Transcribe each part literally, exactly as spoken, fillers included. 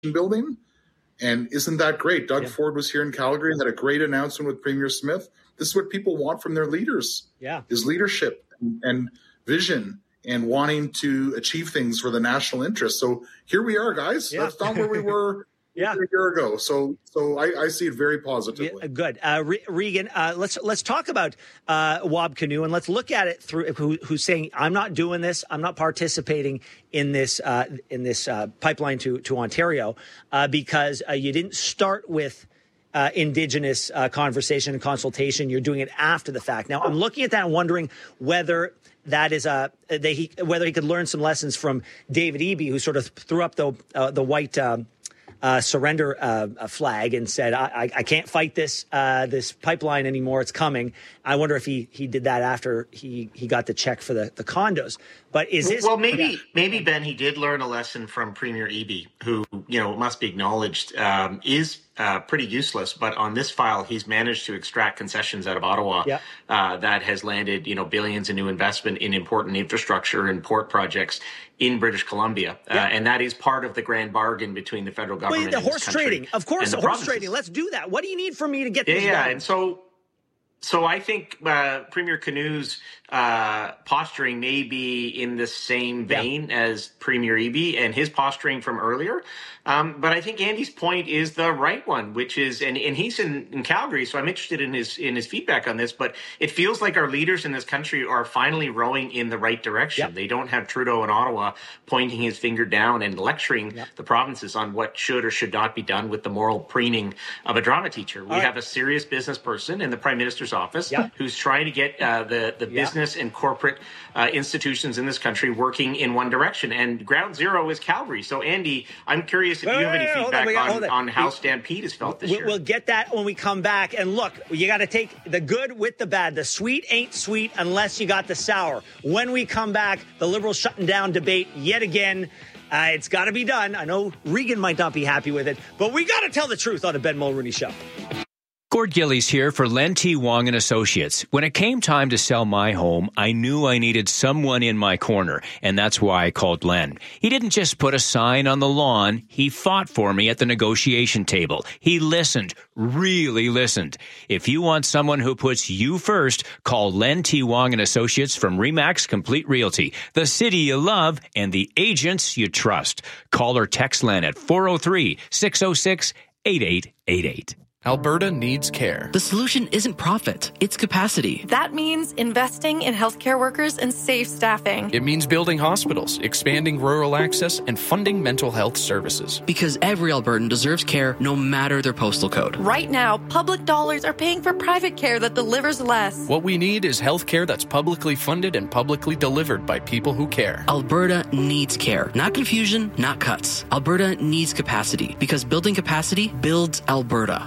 building. And isn't that great? Doug yeah. Ford was here in Calgary and had a great announcement with Premier Smith. This is what people want from their leaders. Yeah. Is leadership and, and vision and wanting to achieve things for the national interest. So here we are, guys. Yeah. That's not where we were yeah. a year ago. So so I, I see it very positively. Yeah, good. Uh, Re- Regan, uh, let's let's talk about uh, Wab Kinew, and let's look at it through who, who's saying, I'm not doing this. I'm not participating in this uh, in this uh, pipeline to, to Ontario uh, because uh, you didn't start with Uh, Indigenous uh, conversation and consultation. You're doing it after the fact. Now, I'm looking at that and wondering whether that is a they, he, whether he could learn some lessons from David Eby, who sort of threw up the uh, the white uh, uh, surrender uh, flag and said, I, I, I can't fight this uh, this pipeline anymore. It's coming. I wonder if he he did that after he, he got the check for the, the condos. But is this well? Maybe yeah. maybe Ben, he did learn a lesson from Premier Eby, who you know must be acknowledged um, is. Uh, pretty useless, but on this file, he's managed to extract concessions out of Ottawa yeah. uh, that has landed, you know, billions in new investment in important infrastructure and port projects in British Columbia, yeah. uh, and that is part of the grand bargain between the federal government Wait, the and horse this country trading, of course, the, the horse provinces. trading. Let's do that. What do you need from me to get yeah, this yeah, done? and so. So I think uh, Premier Kinew's uh, posturing may be in the same vein yeah. as Premier Eby and his posturing from earlier. Um, but I think Andy's point is the right one, which is, and, and he's in, in Calgary, so I'm interested in his in his feedback on this, but it feels like our leaders in this country are finally rowing in the right direction. Yep. They don't have Trudeau in Ottawa pointing his finger down and lecturing yep. the provinces on what should or should not be done with the moral preening of a drama teacher. We All have right. a serious business person in the Prime Minister's office yep. who's trying to get uh, the, the yep. business and corporate uh, institutions in this country working in one direction. And ground zero is Calgary. So, Andy, I'm curious if you have any feedback on, on how Stampede has felt this we'll, year. We'll get that when we come back. And look, you got to take the good with the bad. The sweet ain't sweet unless you got the sour. When we come back, the Liberals shutting down debate yet again. Uh, it's got to be done. I know Regan might not be happy with it, but we got to tell the truth on the Ben Mulroney Show. Gord Gillies here for Len T. Wong and Associates. When it came time to sell my home, I knew I needed someone in my corner, and that's why I called Len. He didn't just put a sign on the lawn. He fought for me at the negotiation table. He listened, really listened. If you want someone who puts you first, call Len T. Wong and Associates from Remax Complete Realty, the city you love and the agents you trust. Call or text Len at four oh three, six oh six, eight eight eight eight. Alberta needs care. The solution isn't profit, it's capacity. That means investing in healthcare workers and safe staffing. It means building hospitals, expanding rural access, and funding mental health services. Because every Albertan deserves care no matter their postal code. Right now, public dollars are paying for private care that delivers less. What we need is healthcare that's publicly funded and publicly delivered by people who care. Alberta needs care. Not confusion, not cuts. Alberta needs capacity. Because building capacity builds Alberta.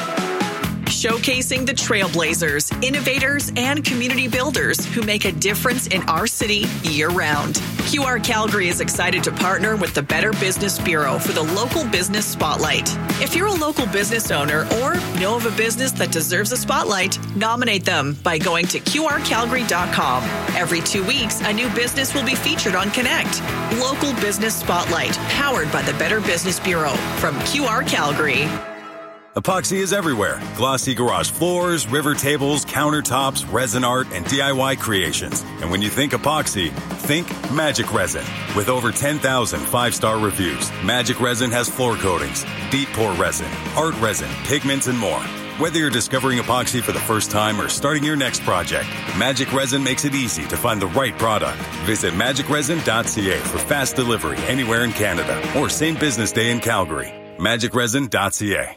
Showcasing the trailblazers, innovators, and community builders who make a difference in our city year-round. Q R Calgary is excited to partner with the Better Business Bureau for the Local Business Spotlight. If you're a local business owner or know of a business that deserves a spotlight, nominate them by going to Q R Calgary dot com. Every two weeks, a new business will be featured on Connect. Local Business Spotlight, powered by the Better Business Bureau from Q R Calgary. Epoxy is everywhere. Glossy garage floors, river tables, countertops, resin art, and D I Y creations. And when you think epoxy, think Magic Resin. With over ten thousand five-star reviews, Magic Resin has floor coatings, deep pour resin, art resin, pigments, and more. Whether you're discovering epoxy for the first time or starting your next project, Magic Resin makes it easy to find the right product. Visit magic resin dot c a for fast delivery anywhere in Canada or same business day in Calgary. magic resin dot c a.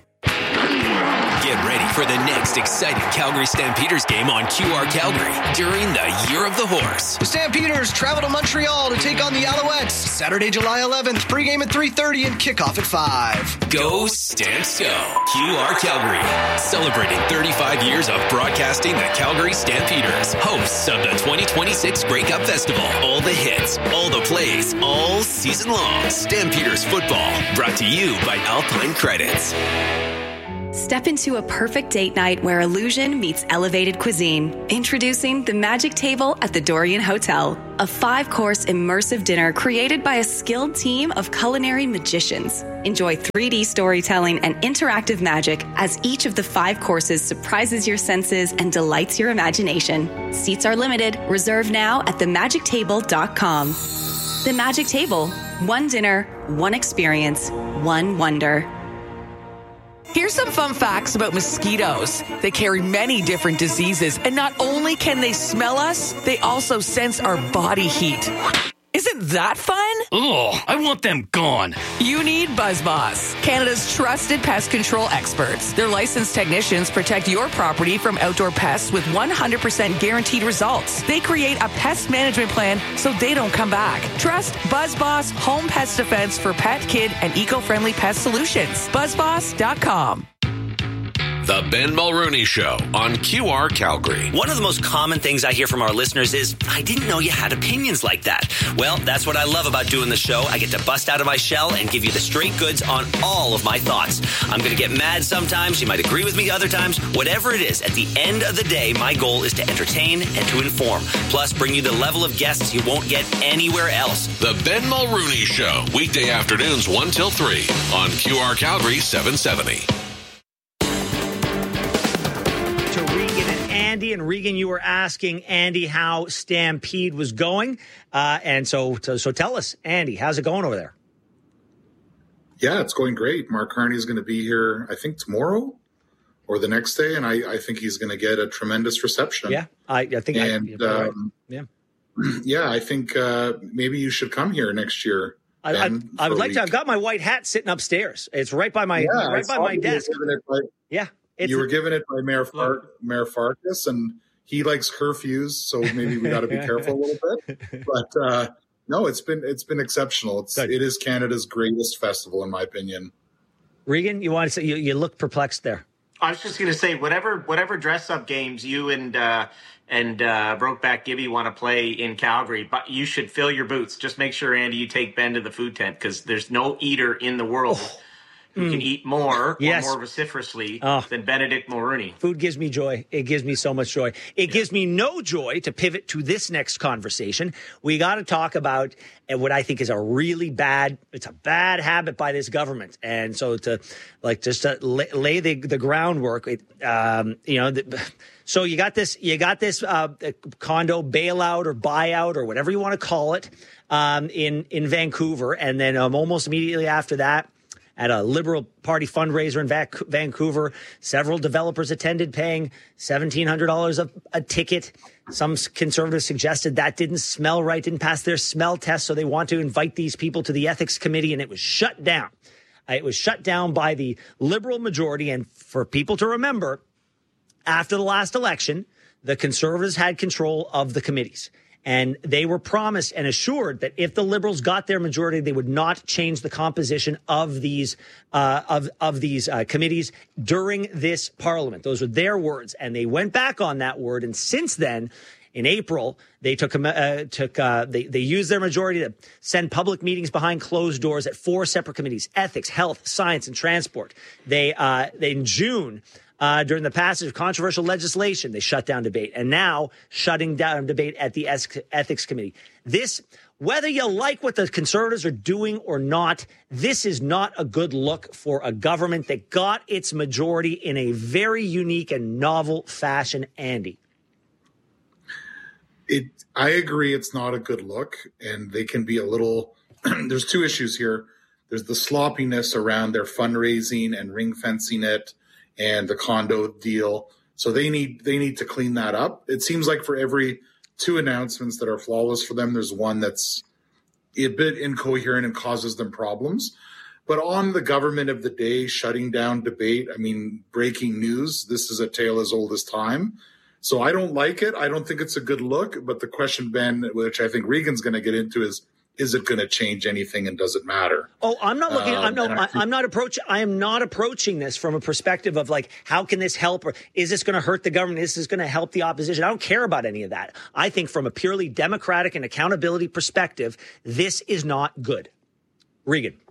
Get ready for the next exciting Calgary Stampeders game on Q R Calgary during the Year of the Horse. The Stampeders travel to Montreal to take on the Alouettes. Saturday, July eleventh, pregame at three thirty and kickoff at five. Go Stamps Go! Q R Calgary, celebrating thirty-five years of broadcasting the Calgary Stampeders, hosts of the twenty twenty-six Grey Cup Festival. All the hits, all the plays, all season long. Stampeders football, brought to you by Alpine Credits. Step into a perfect date night where illusion meets elevated cuisine. Introducing the Magic Table at the Dorian Hotel, a five-course immersive dinner created by a skilled team of culinary magicians. Enjoy three D storytelling and interactive magic as each of the five courses surprises your senses and delights your imagination. Seats are limited. Reserve now at the magic table dot com. The Magic Table. One dinner, one experience, one wonder. Here's some fun facts about mosquitoes. They carry many different diseases, and not only can they smell us, they also sense our body heat. Isn't that fun? Ugh, I want them gone. You need BuzzBoss, Canada's trusted pest control experts. Their licensed technicians protect your property from outdoor pests with one hundred percent guaranteed results. They create a pest management plan so they don't come back. Trust BuzzBoss Home Pest Defense for pet, kid, and eco-friendly pest solutions. BuzzBoss dot com. The Ben Mulrooney Show on Q R Calgary. One of the most common things I hear from our listeners is, I didn't know you had opinions like that. Well, that's what I love about doing the show. I get to bust out of my shell and give you the straight goods on all of my thoughts. I'm going to get mad sometimes. You might agree with me other times. Whatever it is, at the end of the day, my goal is to entertain and to inform. Plus, bring you the level of guests you won't get anywhere else. The Ben Mulrooney Show. Weekday afternoons one till three on Q R Calgary seven seventy. Andy and Regan, you were asking Andy how Stampede was going. Uh, and so, so, so tell us, Andy, how's it going over there? Yeah, it's going great. Mark Carney is going to be here, I think, tomorrow or the next day. And I, I think he's going to get a tremendous reception. Yeah, I, I think. And, I, um, yeah. Yeah, I think uh, maybe you should come here next year. I, I, I would like to. I've got my white hat sitting upstairs. It's right by my, yeah, right by my desk. By, yeah. It's you were given it by Mayor Far- Mayor Farkas, and he likes curfews, so maybe we got to be careful a little bit. But uh, no, it's been it's been exceptional. It's Good. It is Canada's greatest festival, in my opinion. Regan, you want to say you, you look perplexed there? I was just going to say whatever whatever dress up games you and uh, and uh, Brokeback Gibby want to play in Calgary, but you should fill your boots. Just make sure, Andy, you take Ben to the food tent because there's no eater in the world. Oh. Who can eat more yes. or more vociferously oh. than Benedict Mulrooney. Food gives me joy. It gives me so much joy. It yeah. gives me no joy to pivot to this next conversation. We got to talk about what I think is a really bad, it's a bad habit by this government. And so to like just to lay, lay the, the groundwork, it, um, you know, the, so you got this, you got this uh, condo bailout or buyout or whatever you want to call it um, in, in Vancouver. And then um, almost immediately after that, at a Liberal Party fundraiser in Vac- Vancouver, several developers attended, paying seventeen hundred dollars a, a ticket. Some conservatives suggested that didn't smell right, didn't pass their smell test, so they want to invite these people to the ethics committee, and it was shut down. Uh, it was shut down by the Liberal majority, and for people to remember, after the last election, the Conservatives had control of the committees. And they were promised and assured that if the Liberals got their majority, they would not change the composition of these uh, of of these uh, committees during this Parliament. Those were their words, and they went back on that word. And since then, in April, they took uh, took uh, they they used their majority to send public meetings behind closed doors at four separate committees: ethics, health, science, and transport. They uh, in June. Uh, during the passage of controversial legislation, they shut down debate, and now shutting down debate at the Ethics Committee. This, whether you like what the Conservatives are doing or not, this is not a good look for a government that got its majority in a very unique and novel fashion, Andy. It, I agree it's not a good look, and they can be a little – there's two issues here. There's the sloppiness around their fundraising and ring fencing it, and the condo deal. So they need they need to clean that up. It seems like for every two announcements that are flawless for them, there's one that's a bit incoherent and causes them problems. But on the government of the day, shutting down debate, I mean, breaking news, this is a tale as old as time. So I don't like it. I don't think it's a good look. But the question, Ben, which I think Regan's going to get into is, is it going to change anything, and does it matter? Oh, I'm not looking. Um, I'm no. I, I, I'm not approaching. I am not approaching this from a perspective of like, how can this help, or is this going to hurt the government? Is this going to help the opposition? I don't care about any of that. I think from a purely democratic and accountability perspective, this is not good. Regan.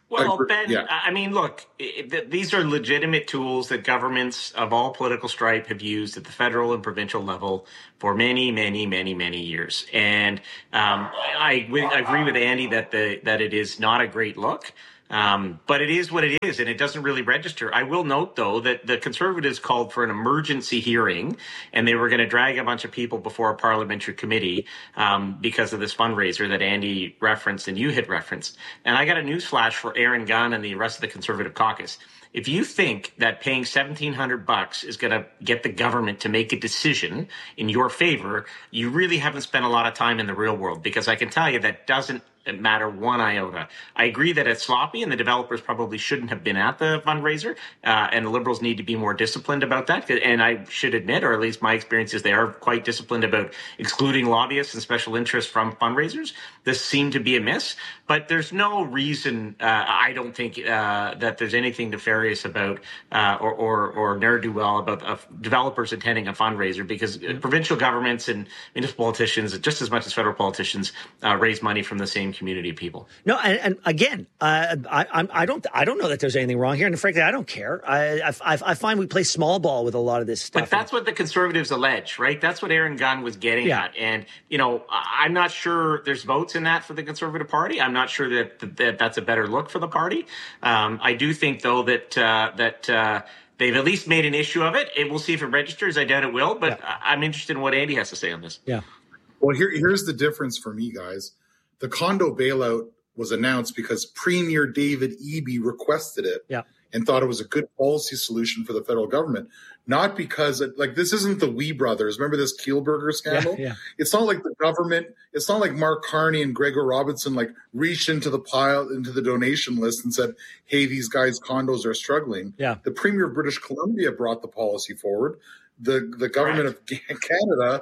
Well, Ben, yeah. I mean, look, it, these are legitimate tools that governments of all political stripe have used at the federal and provincial level for many, many, many, many years. And um, I, I agree with Andy that the that it is not a great look. Um, but it is what it is, and it doesn't really register. I will note, though, that the Conservatives called for an emergency hearing, and they were going to drag a bunch of people before a parliamentary committee um, because of this fundraiser that Andy referenced and you had referenced. And I got a newsflash for Aaron Gunn and the rest of the Conservative caucus. If you think that paying seventeen hundred bucks is going to get the government to make a decision in your favor, you really haven't spent a lot of time in the real world, because I can tell you that doesn't matter one iota. I agree that it's sloppy and the developers probably shouldn't have been at the fundraiser, uh, and the Liberals need to be more disciplined about that. And I should admit, or at least my experience is they are quite disciplined about excluding lobbyists and special interests from fundraisers. This seemed to be a miss, but there's no reason, uh, I don't think, uh, that there's anything nefarious about uh, or, or, or ne'er-do-well about uh, developers attending a fundraiser, because mm-hmm. provincial governments and municipal politicians, just as much as federal politicians, uh, raise money from the same community of people. No, and, and again, uh, I, I don't, I don't know that there's anything wrong here, and frankly, I don't care. I, I, I find we play small ball with a lot of this stuff. But that's what the Conservatives allege, right? That's what Aaron Gunn was getting yeah. at, and you know, I'm not sure there's votes in that for the Conservative Party. I'm not sure that, that that's a better look for the party. Um, I do think, though, that uh, that. Uh, They've at least made an issue of it. And we'll see if it registers. I doubt it will, but yeah. I'm interested in what Andy has to say on this. Yeah. Well, here, here's the difference for me, guys. The condo bailout was announced because Premier David Eby requested it yeah. and thought it was a good policy solution for the federal government. Not because, it, like, this isn't the Wee Brothers. Remember this Kielburger scandal? Yeah, yeah. It's not like the government, it's not like Mark Carney and Gregor Robinson, like, reached into the pile, into the donation list and said, hey, these guys' condos are struggling. Yeah. The Premier of British Columbia brought the policy forward. The the government right. of Canada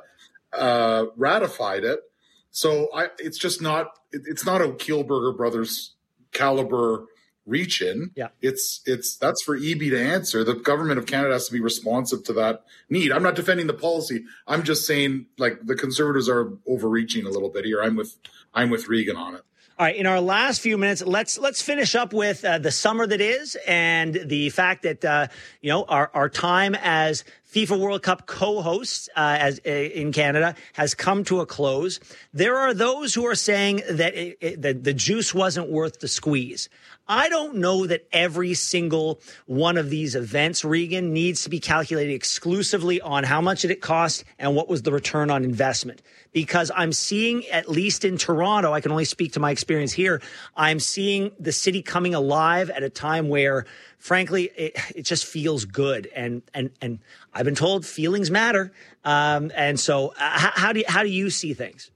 uh, ratified it. So I, it's just not, it, it's not a Kielburger Brothers caliber reach in. Yeah. It's, it's, that's for Eby to answer. The government of Canada has to be responsive to that need. I'm not defending the policy. I'm just saying, like, the Conservatives are overreaching a little bit here. I'm with, I'm with Regan on it. All right, in our last few minutes, let's let's finish up with uh, the summer that is, and the fact that uh, you know our our time as FIFA World Cup co-hosts uh, as uh, in Canada has come to a close. There are those who are saying that it, it, that the juice wasn't worth the squeeze. I don't know that every single one of these events, Regan, needs to be calculated exclusively on how much did it cost and what was the return on investment. Because I'm seeing, at least in Toronto, I can only speak to my experience here, I'm seeing the city coming alive at a time where, frankly, it, it just feels good. And and and I've been told feelings matter. Um, and so uh, how, how do you, how do you see things?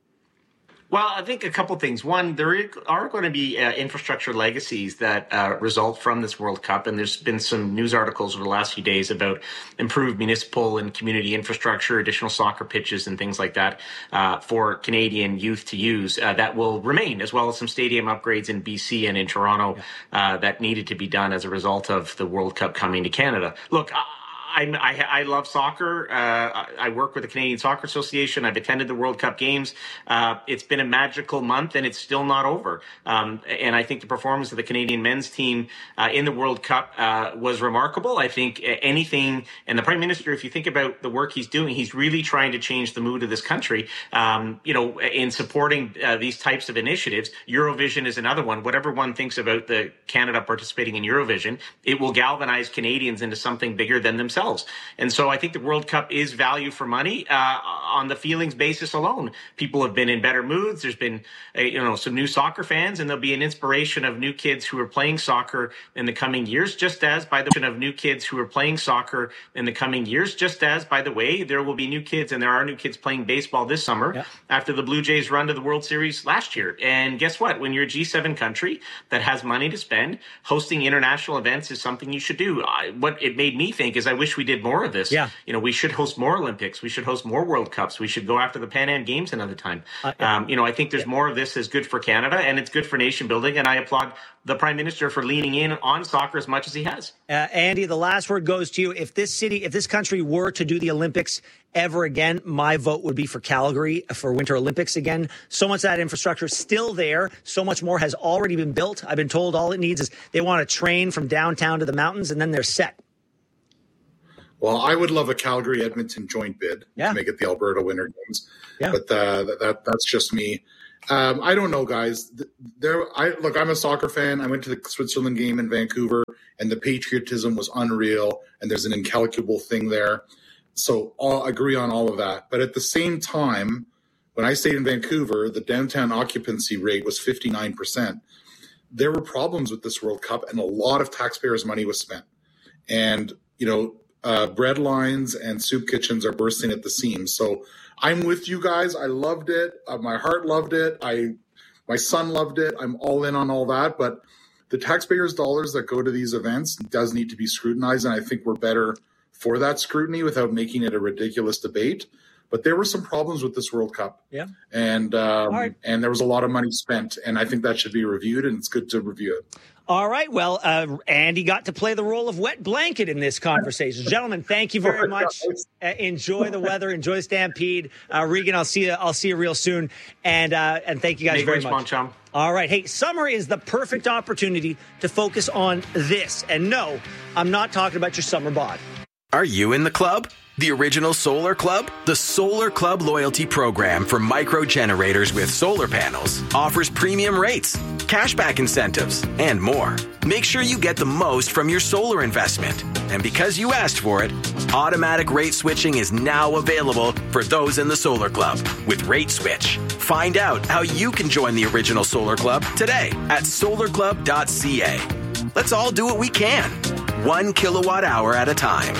Well, I think a couple things. One, there are going to be uh, infrastructure legacies that uh, result from this World Cup. And there's been some news articles over the last few days about improved municipal and community infrastructure, additional soccer pitches and things like that uh, for Canadian youth to use uh, that will remain, as well as some stadium upgrades in B C and in Toronto uh, that needed to be done as a result of the World Cup coming to Canada. Look, I, I, I love soccer. Uh, I work with the Canadian Soccer Association. I've attended the World Cup games. Uh, it's been a magical month, and it's still not over. Um, and I think the performance of the Canadian men's team uh, in the World Cup uh, was remarkable. I think anything, and the Prime Minister, if you think about the work he's doing, he's really trying to change the mood of this country, um, you know, in supporting uh, these types of initiatives. Eurovision is another one. Whatever one thinks about the Canada participating in Eurovision, it will galvanize Canadians into something bigger than themselves. And so I think the World Cup is value for money uh, on the feelings basis alone. People have been in better moods. There's been, uh, you know, some new soccer fans, and there'll be an inspiration of new kids who are playing soccer in the coming years, just as, by the way, of new kids who are playing soccer in the coming years, just as, by the way, there will be new kids, and there are new kids playing baseball this summer yeah. after the Blue Jays run to the World Series last year. And guess what? When you're a G seven country that has money to spend, hosting international events is something you should do. I, what it made me think is I wish wish we did more of this. Yeah. You know, we should host more Olympics. We should host more World Cups. We should go after the Pan Am Games another time. Uh, um, you know, I think there's more of this is good for Canada, and it's good for nation building. And I applaud the Prime Minister for leaning in on soccer as much as he has. Uh, Andy, the last word goes to you. If this city, if this country were to do the Olympics ever again, my vote would be for Calgary for Winter Olympics again. So much of that infrastructure is still there. So much more has already been built. I've been told all it needs is they want to train from downtown to the mountains, and then they're set. Well, I would love a Calgary-Edmonton joint bid yeah. to make it the Alberta Winter Games. Yeah. But uh, that that's just me. Um, I don't know, guys. There, I look. I'm a soccer fan. I went to the Switzerland game in Vancouver, and the patriotism was unreal. And there's an incalculable thing there. So I'll agree on all of that. But at the same time, when I stayed in Vancouver, the downtown occupancy rate was fifty-nine percent. There were problems with this World Cup, and a lot of taxpayers' money was spent. And you know, uh, bread lines and soup kitchens are bursting at the seams. So I'm with you guys. I loved it. Uh, my heart loved it. I, my son loved it. I'm all in on all that. But the taxpayers' dollars that go to these events does need to be scrutinized. And I think we're better for that scrutiny without making it a ridiculous debate. But there were some problems with this World Cup. Yeah. And, um, right. and there was a lot of money spent. And I think that should be reviewed, and it's good to review it. All right. Well, uh, Andy got to play the role of wet blanket in this conversation. Gentlemen, thank you very much. Uh, enjoy the weather. Enjoy the Stampede. Uh, Regan, I'll see you. I'll see you real soon. And uh, and thank you guys Make very much. much. Chum. All right. Hey, summer is the perfect opportunity to focus on this. And no, I'm not talking about your summer bod. Are you in the club? The original Solar Club? The Solar Club loyalty program for micro generators with solar panels offers premium rates, cashback incentives, and more. Make sure you get the most from your solar investment. And because you asked for it, automatic rate switching is now available for those in the Solar Club with Rate Switch. Find out how you can join the original Solar Club today at solar club dot c a. Let's all do what we can, one kilowatt hour at a time.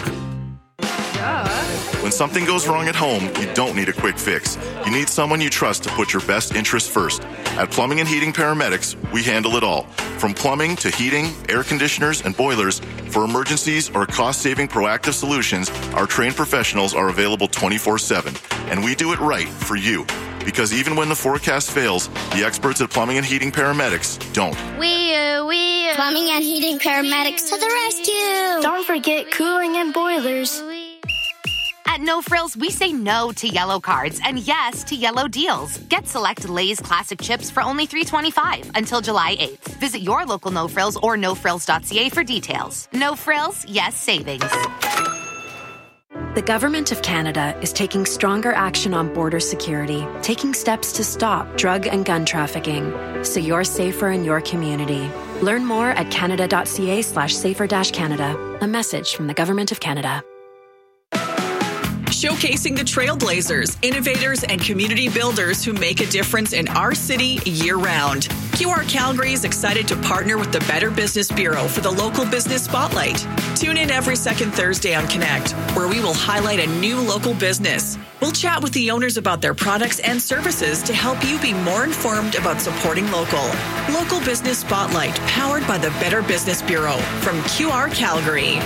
When something goes wrong at home, you don't need a quick fix. You need someone you trust to put your best interests first. At Plumbing and Heating Paramedics, we handle it all. From plumbing to heating, air conditioners, and boilers, for emergencies or cost-saving proactive solutions, our trained professionals are available twenty-four seven. And we do it right for you. Because even when the forecast fails, the experts at Plumbing and Heating Paramedics don't. We, uh, we, uh, Plumbing and Heating Paramedics to the rescue! Don't forget cooling and boilers. At No Frills, we say no to yellow cards and yes to yellow deals. Get select Lay's classic chips for only three dollars and twenty-five cents until July eighth. Visit your local No Frills or no frills dot c a for details. No Frills, yes savings. The Government of Canada is taking stronger action on border security, taking steps to stop drug and gun trafficking, so you're safer in your community. Learn more at canada dot c a slash safer dash Canada. A message from the Government of Canada. Showcasing the trailblazers, innovators, and community builders who make a difference in our city year-round. Q R Calgary is excited to partner with the Better Business Bureau for the Local Business Spotlight. Tune in every second Thursday on Connect, where we will highlight a new local business. We'll chat with the owners about their products and services to help you be more informed about supporting local. Local Business Spotlight, powered by the Better Business Bureau from Q R Calgary.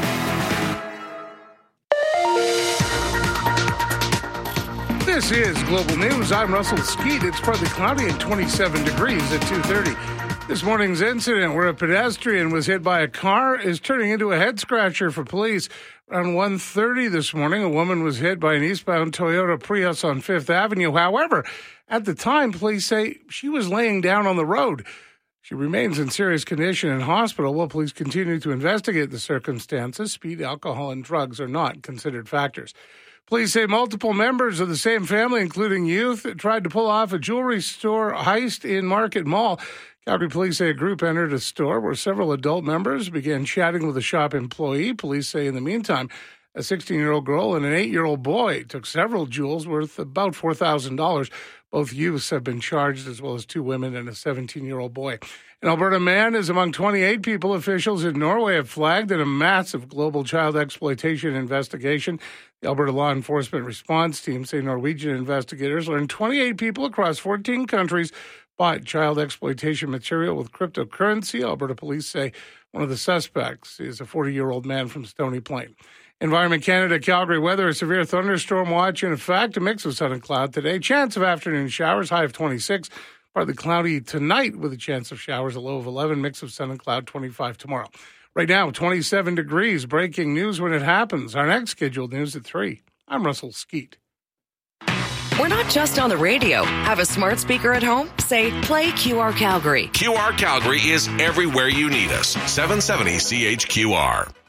This is Global News. I'm Russell Skeet. It's partly cloudy and twenty-seven degrees at two thirty. This morning's incident where a pedestrian was hit by a car is turning into a head-scratcher for police. Around one thirty this morning, a woman was hit by an eastbound Toyota Prius on Fifth Avenue. However, at the time, police say she was laying down on the road. She remains in serious condition in hospital while police continue to investigate the circumstances. Speed, alcohol, and drugs are not considered factors. Police say multiple members of the same family, including youth, tried to pull off a jewelry store heist in Market Mall. Calgary police say a group entered a store where several adult members began chatting with a shop employee. Police say in the meantime, a sixteen-year-old girl and an eight-year-old boy took several jewels worth about four thousand dollars. Both youths have been charged, as well as two women and a seventeen-year-old boy. An Alberta man is among twenty-eight people officials in Norway have flagged in a massive global child exploitation investigation. The Alberta Law Enforcement Response Team say Norwegian investigators learned twenty-eight people across fourteen countries bought child exploitation material with cryptocurrency. Alberta police say one of the suspects is a forty-year-old man from Stony Plain. Environment Canada, Calgary weather, a severe thunderstorm watch in effect, a mix of sun and cloud today. Chance of afternoon showers, high of twenty-six. Partly cloudy tonight with a chance of showers, a low of eleven, mix of sun and cloud, twenty-five tomorrow. Right now, twenty-seven degrees. Breaking news when it happens. Our next scheduled news at three. I'm Russell Skeet. We're not just on the radio. Have a smart speaker at home? Say, play Q R Calgary. Q R Calgary is everywhere you need us. seven seventy C H Q R.